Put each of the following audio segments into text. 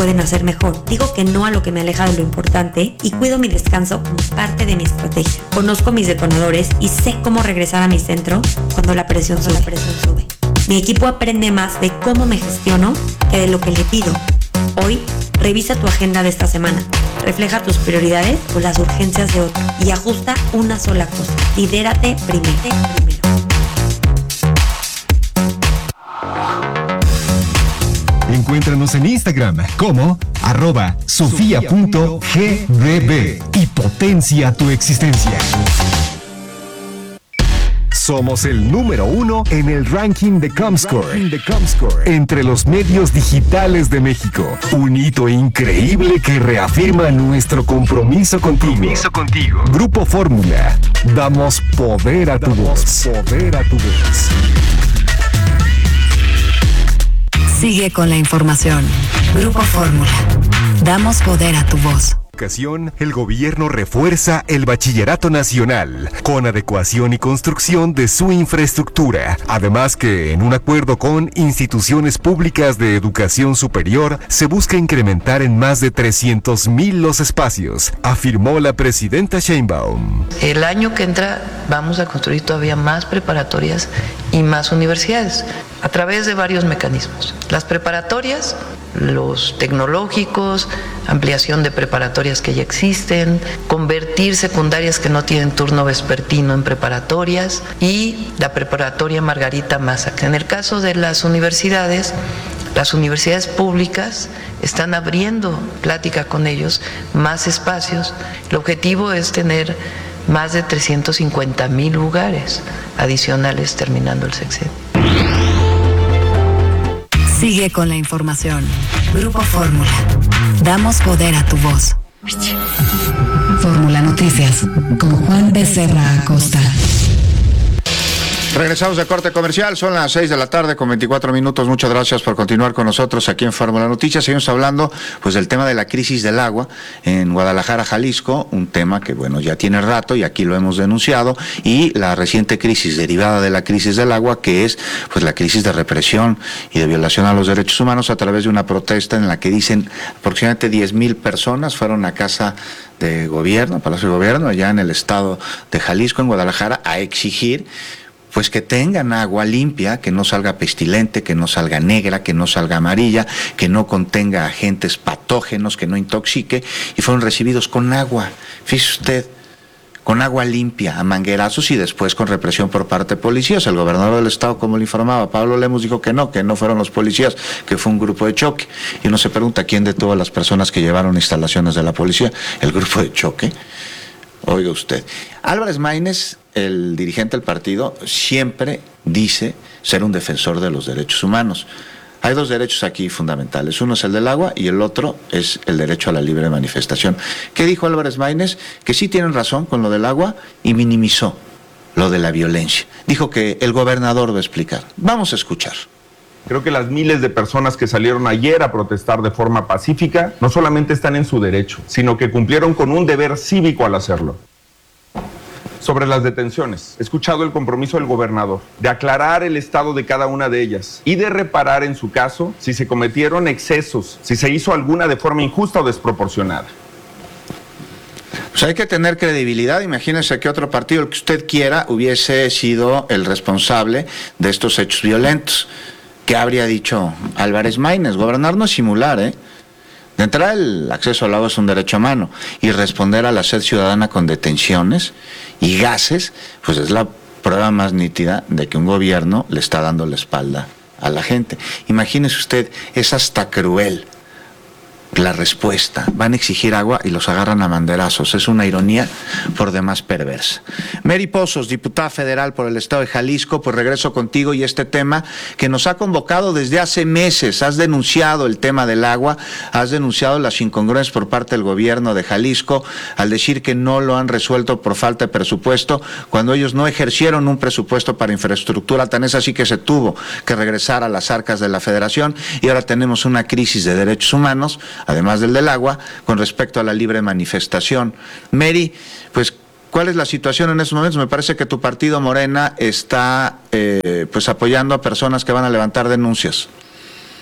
pueden hacer mejor. Digo que no a lo que me aleja de lo importante y cuido mi descanso como parte de mi estrategia. Conozco mis detonadores y sé cómo regresar a mi centro cuando la presión sube. Mi equipo aprende más de cómo me gestiono que de lo que le pido. Hoy, revisa tu agenda de esta semana. Refleja tus prioridades o las urgencias de otro y ajusta una sola cosa. Lidérate primero. Encuéntranos en Instagram como @sofia.gdb y potencia tu existencia. Somos el número 1 en el ranking de Comscore entre los medios digitales de México. Un hito increíble que reafirma nuestro compromiso contigo. Grupo Fórmula. Damos poder a tu voz. Sigue con la información. Grupo Fórmula. Damos poder a tu voz. El gobierno refuerza el bachillerato nacional con adecuación y construcción de su infraestructura. Además que en un acuerdo con instituciones públicas de educación superior se busca incrementar en más de 300,000 los espacios, afirmó la presidenta Sheinbaum. El año que entra vamos a construir todavía más preparatorias y más universidades a través de varios mecanismos. Las preparatorias, los tecnológicos, ampliación de preparatorias que ya existen, convertir secundarias que no tienen turno vespertino en preparatorias y la preparatoria Margarita Maza. En el caso de las universidades públicas están abriendo plática con ellos, más espacios. El objetivo es tener más de 350,000 lugares adicionales terminando el sexenio. Sigue con la información. Grupo Fórmula. Damos poder a tu voz. Fórmula Noticias con Juan Becerra Acosta. Regresamos de corte comercial, son las 6 de la tarde con 24 minutos. Muchas gracias por continuar con nosotros aquí en Fórmula Noticias. Seguimos hablando pues del tema de la crisis del agua en Guadalajara, Jalisco, un tema que bueno ya tiene rato y aquí lo hemos denunciado, y la reciente crisis derivada de la crisis del agua, que es pues la crisis de represión y de violación a los derechos humanos a través de una protesta en la que dicen aproximadamente 10,000 personas fueron a casa de gobierno, Palacio de Gobierno, allá en el estado de Jalisco, en Guadalajara, a exigir pues que tengan agua limpia, que no salga pestilente, que no salga negra, que no salga amarilla, que no contenga agentes patógenos, que no intoxique, y fueron recibidos con agua, fíjese usted, con agua limpia, a manguerazos, y después con represión por parte de policías. El gobernador del estado, como le informaba, Pablo Lemos, dijo que no fueron los policías, que fue un grupo de choque. Y uno se pregunta quién detuvo a las personas que llevaron instalaciones de la policía. El grupo de choque. Oiga usted, Álvarez Maínez, el dirigente del partido, siempre dice ser un defensor de los derechos humanos. Hay dos derechos aquí fundamentales, uno es el del agua y el otro es el derecho a la libre manifestación. ¿Qué dijo Álvarez Maínez? Que sí tienen razón con lo del agua y minimizó lo de la violencia. Dijo que el gobernador va a explicar. Vamos a escuchar. Creo que las miles de personas que salieron ayer a protestar de forma pacífica no solamente están en su derecho, sino que cumplieron con un deber cívico al hacerlo. Sobre las detenciones, he escuchado el compromiso del gobernador de aclarar el estado de cada una de ellas y de reparar en su caso si se cometieron excesos, si se hizo alguna de forma injusta o desproporcionada. Pues hay que tener credibilidad. Imagínese que otro partido, el que usted quiera, hubiese sido el responsable de estos hechos violentos. ¿Qué habría dicho Álvarez Maínez? Gobernar no es simular, ¿eh? De entrada, el acceso al agua es un derecho humano, y responder a la sed ciudadana con detenciones y gases, pues es la prueba más nítida de que un gobierno le está dando la espalda a la gente. Imagínese usted, es hasta cruel la respuesta. Van a exigir agua y los agarran a banderazos. Es una ironía por demás perversa. Mary Pozos, diputada federal por el estado de Jalisco, pues regreso contigo y este tema que nos ha convocado desde hace meses. Has denunciado el tema del agua, has denunciado las incongruencias por parte del gobierno de Jalisco al decir que no lo han resuelto por falta de presupuesto, cuando ellos no ejercieron un presupuesto para infraestructura. Tan es así que se tuvo que regresar a las arcas de la federación, y ahora tenemos una crisis de derechos humanos, además del agua, con respecto a la libre manifestación. Mary, pues, ¿cuál es la situación en estos momentos? Me parece que tu partido Morena está pues apoyando a personas que van a levantar denuncias.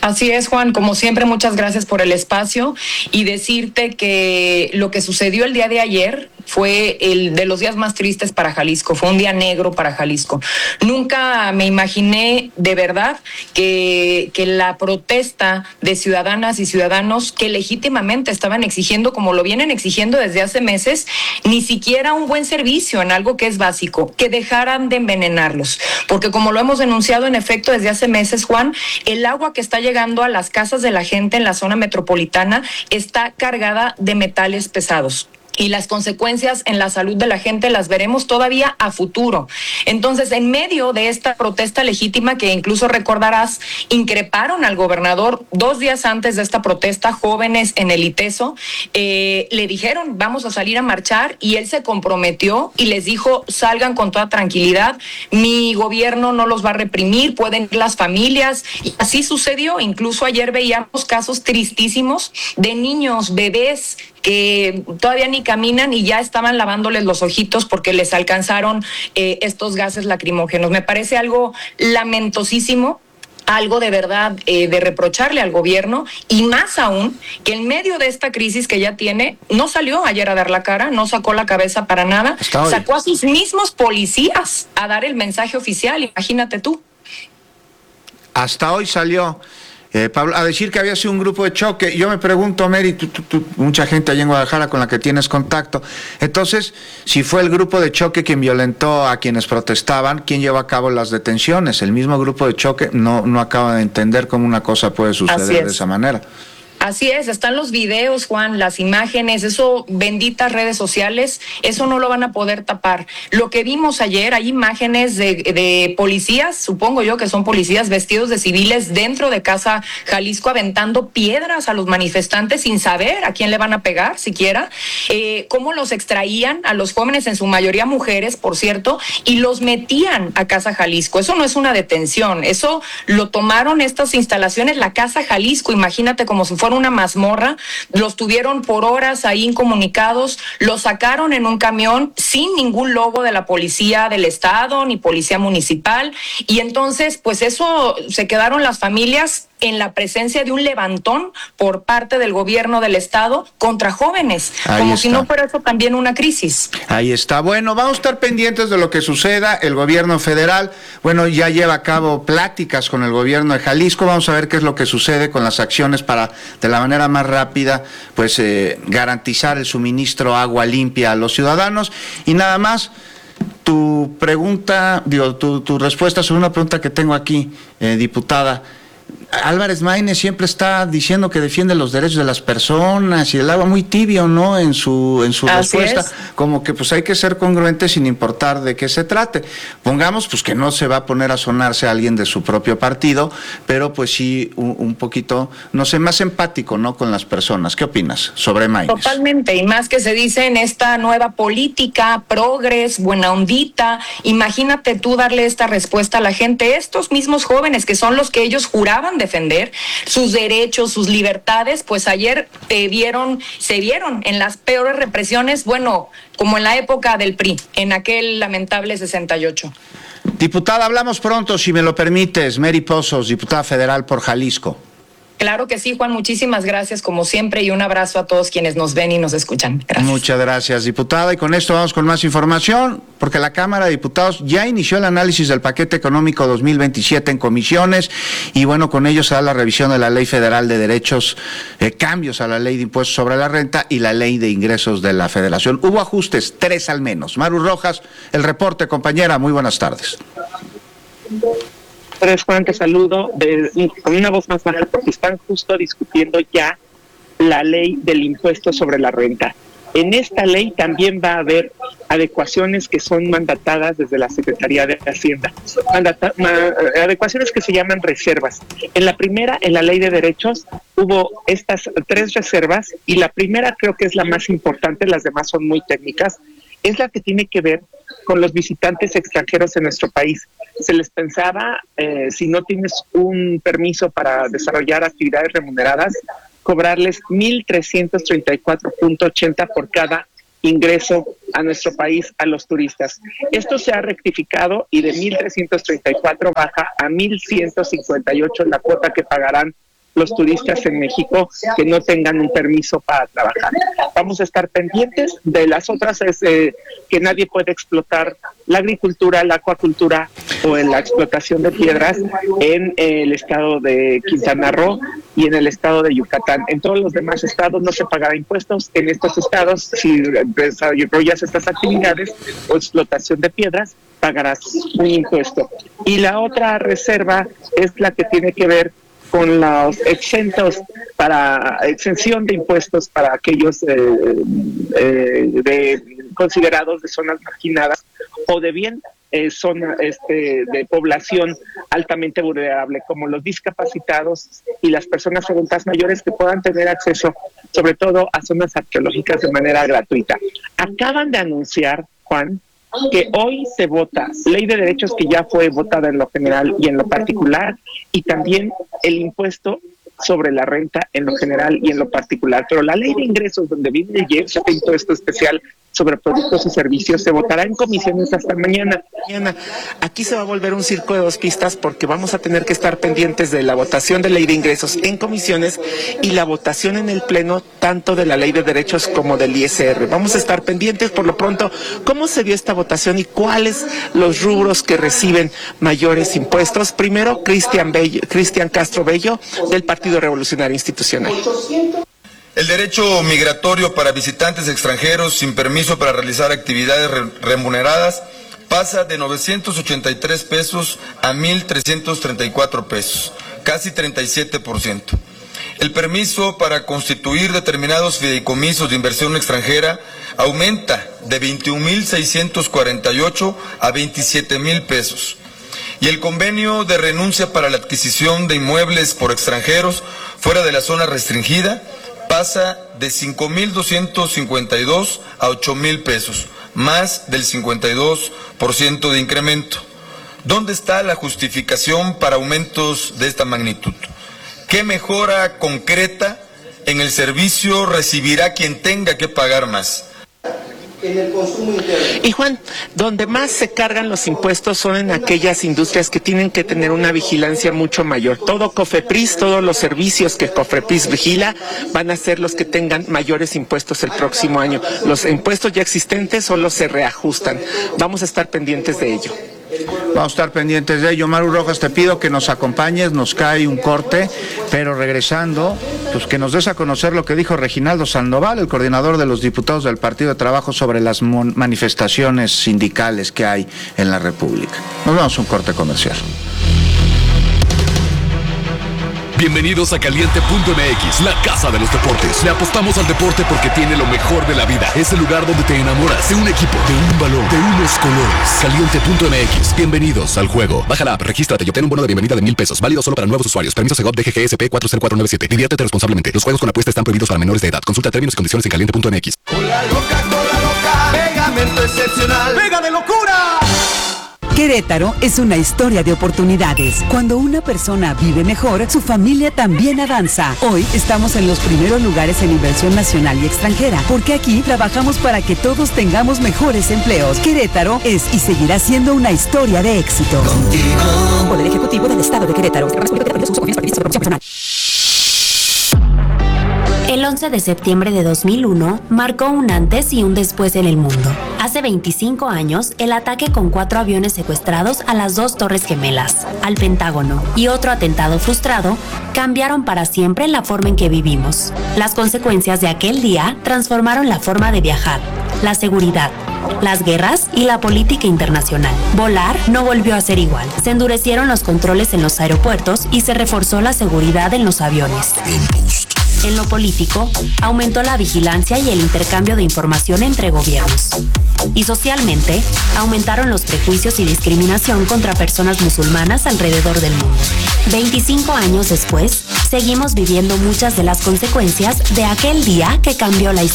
Así es, Juan, como siempre, muchas gracias por el espacio y decirte que lo que sucedió el día de ayer fue el de los días más tristes para Jalisco, fue un día negro para Jalisco. Nunca me imaginé de verdad que la protesta de ciudadanas y ciudadanos que legítimamente estaban exigiendo, como lo vienen exigiendo desde hace meses, ni siquiera un buen servicio en algo que es básico, que dejaran de envenenarlos. Porque como lo hemos denunciado en efecto desde hace meses, Juan, el agua que está llegando a las casas de la gente en la zona metropolitana está cargada de metales pesados. Y las consecuencias en la salud de la gente las veremos todavía a futuro. Entonces, en medio de esta protesta legítima, que incluso recordarás, increparon al gobernador 2 días antes de esta protesta, jóvenes en el ITESO, le dijeron, vamos a salir a marchar, y él se comprometió y les dijo, salgan con toda tranquilidad, mi gobierno no los va a reprimir, pueden ir las familias, y así sucedió. Incluso ayer veíamos casos tristísimos de niños, bebés, que todavía ni caminan y ya estaban lavándoles los ojitos porque les alcanzaron estos gases lacrimógenos. Me parece algo lamentosísimo, algo de verdad de reprocharle al gobierno, y más aún que en medio de esta crisis que ya tiene, no salió ayer a dar la cara, no sacó la cabeza para nada, sacó a sus mismos policías a dar el mensaje oficial, imagínate tú. Hasta hoy salió Pablo, a decir que había sido un grupo de choque. Yo me pregunto, Mary, tú, mucha gente allá en Guadalajara con la que tienes contacto. Entonces, si fue el grupo de choque quien violentó a quienes protestaban, ¿quién llevó a cabo las detenciones? El mismo grupo de choque. No acaba de entender cómo una cosa puede suceder de esa manera. Así es, están los videos, Juan, las imágenes, eso, benditas redes sociales, eso no lo van a poder tapar. Lo que vimos ayer, hay imágenes de policías, supongo yo que son policías vestidos de civiles dentro de Casa Jalisco aventando piedras a los manifestantes sin saber a quién le van a pegar siquiera, cómo los extraían a los jóvenes, en su mayoría mujeres, por cierto, y los metían a Casa Jalisco. Eso no es una detención, eso lo tomaron estas instalaciones, la Casa Jalisco, imagínate como si fuera una mazmorra, los tuvieron por horas ahí incomunicados, los sacaron en un camión sin ningún logo de la policía del estado ni policía municipal, y entonces pues eso, se quedaron las familias en la presencia de un levantón por parte del gobierno del estado contra jóvenes, como si no fuera eso también una crisis. Ahí está. Bueno, vamos a estar pendientes de lo que suceda. El gobierno federal, bueno, ya lleva a cabo pláticas con el gobierno de Jalisco. Vamos a ver qué es lo que sucede con las acciones para, de la manera más rápida, pues garantizar el suministro agua limpia a los ciudadanos. Y nada más, tu pregunta, tu respuesta sobre una pregunta que tengo aquí, diputada. Álvarez Maínez siempre está diciendo que defiende los derechos de las personas y el agua, muy tibio, ¿no? En su respuesta, como que pues hay que ser congruente sin importar de qué se trate. Pongamos pues que no se va a poner a sonarse a alguien de su propio partido, pero pues sí un poquito, no sé, más empático, ¿no? Con las personas. ¿Qué opinas sobre Maínez? Totalmente, y más que se dice en esta nueva política, progres, buena ondita, imagínate tú darle esta respuesta a la gente, estos mismos jóvenes que son los que ellos juraban defender, sus derechos, sus libertades, pues ayer se vieron en las peores represiones, bueno, como en la época del PRI, en aquel lamentable 68. Diputada, hablamos pronto, si me lo permites. Mary Pozos, diputada federal por Jalisco. Claro que sí, Juan, muchísimas gracias como siempre y un abrazo a todos quienes nos ven y nos escuchan. Gracias. Muchas gracias, diputada, y con esto vamos con más información, porque la Cámara de Diputados ya inició el análisis del paquete económico 2027 en comisiones, y bueno, con ello se da la revisión de la Ley Federal de Derechos, cambios a la Ley de Impuestos sobre la Renta y la Ley de Ingresos de la Federación. Hubo ajustes, 3 al menos. Maru Rojas, el reporte, compañera, muy buenas tardes. Juan, te saludo con una voz más baja porque están justo discutiendo ya la ley del impuesto sobre la renta. En esta ley también va a haber adecuaciones que son mandatadas desde la Secretaría de Hacienda, adecuaciones que se llaman reservas. En la primera, en la Ley de Derechos, hubo estas 3 reservas, y la primera creo que es la más importante, las demás son muy técnicas, es la que tiene que ver con los visitantes extranjeros en nuestro país. Se les pensaba, si no tienes un permiso para desarrollar actividades remuneradas, cobrarles 1,334.80 por cada ingreso a nuestro país a los turistas. Esto se ha rectificado y de 1,334 baja a 1,158 la cuota que pagarán los turistas en México que no tengan un permiso para trabajar. Vamos a estar pendientes de las otras, que nadie puede explotar la agricultura, la acuacultura o en la explotación de piedras en el estado de Quintana Roo y en el estado de Yucatán. En todos los demás estados no se pagará impuestos. En estos estados, si desarrollas estas actividades o explotación de piedras, pagarás un impuesto. Y la otra reserva es la que tiene que ver con los exención de impuestos para aquellos considerados de zonas marginadas o de bien zona de población altamente vulnerable, como los discapacitados y las personas adultas mayores que puedan tener acceso, sobre todo a zonas arqueológicas de manera gratuita. Acaban de anunciar, Juan, que hoy se vota ley de derechos que ya fue votada en lo general y en lo particular, y también el impuesto sobre la renta en lo general y en lo particular. Pero la ley de ingresos, donde viene el impuesto especial sobre productos y servicios, se votará en comisiones hasta mañana. Aquí se va a volver un circo de dos pistas, porque vamos a tener que estar pendientes de la votación de ley de ingresos en comisiones y la votación en el pleno, tanto de la ley de derechos como del ISR. Vamos a estar pendientes. Por lo pronto, ¿cómo se dio esta votación y cuáles los rubros que reciben mayores impuestos? Primero, Cristian Castro Bello, del Partido Revolucionario Institucional. El derecho migratorio para visitantes extranjeros sin permiso para realizar actividades remuneradas pasa de 983 pesos a 1,334 pesos, casi 37%. El permiso para constituir determinados fideicomisos de inversión extranjera aumenta de 21,648 a 27,000 pesos. Y el convenio de renuncia para la adquisición de inmuebles por extranjeros fuera de la zona restringida pasa de 5,252 a 8,000 pesos, más del 52% de incremento. ¿Dónde está la justificación para aumentos de esta magnitud? ¿Qué mejora concreta en el servicio recibirá quien tenga que pagar más? En el consumo interno. Y Juan, donde más se cargan los impuestos son en aquellas industrias que tienen que tener una vigilancia mucho mayor. Todo COFEPRIS, todos los servicios que COFEPRIS vigila van a ser los que tengan mayores impuestos el próximo año. Los impuestos ya existentes solo se reajustan. Vamos a estar pendientes de ello. Vamos a estar pendientes de ello. Maru Rojas, te pido que nos acompañes, nos cae un corte, pero regresando, pues que nos des a conocer lo que dijo Reginaldo Sandoval, el coordinador de los diputados del Partido de Trabajo, sobre las manifestaciones sindicales que hay en la República. Nos vamos a un corte comercial. Bienvenidos a Caliente.mx, la casa de los deportes. Le apostamos al deporte porque tiene lo mejor de la vida. Es el lugar donde te enamoras de un equipo, de un balón, de unos colores. Caliente.mx, bienvenidos al juego. Baja la app, regístrate y obtén un bono de bienvenida de 1,000 pesos. Válido solo para nuevos usuarios. Permiso Segov DGGSP 40497. Diviértete responsablemente. Los juegos con apuesta están prohibidos para menores de edad. Consulta términos y condiciones en Caliente.mx. Cola loca, pegamento excepcional. ¡Pega de locura! Querétaro es una historia de oportunidades. Cuando una persona vive mejor, su familia también avanza. Hoy estamos en los primeros lugares en inversión nacional y extranjera, porque aquí trabajamos para que todos tengamos mejores empleos. Querétaro es y seguirá siendo una historia de éxito. Contigo. Poder Ejecutivo del Estado de Querétaro. El 11 de septiembre de 2001 marcó un antes y un después en el mundo. Hace 25 años, el ataque con 4 aviones secuestrados a las 2 Torres Gemelas, al Pentágono y otro atentado frustrado cambiaron para siempre la forma en que vivimos. Las consecuencias de aquel día transformaron la forma de viajar, la seguridad, las guerras y la política internacional. Volar no volvió a ser igual. Se endurecieron los controles en los aeropuertos y se reforzó la seguridad en los aviones. En lo político, aumentó la vigilancia y el intercambio de información entre gobiernos. Y socialmente, aumentaron los prejuicios y discriminación contra personas musulmanas alrededor del mundo. 25 años después, seguimos viviendo muchas de las consecuencias de aquel día que cambió la historia.